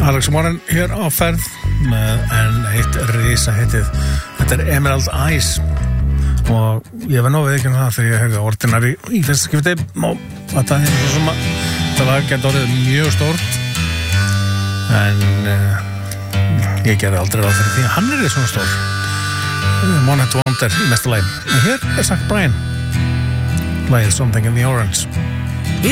Alex Warren hér á ferð með enn eitt risa hitið. Þetta Emerald Eyes og ég var nóg við ekki það þegar ég hefði Ordinary í fyrsta skipti og þetta svo sem að þetta lag geti orðið mjög stórt en ég gerði aldrei ráð fyrir því að hann svona stór One Hit Wonder í mesta lagi en hér Zach Bryan lagið Something in the Orange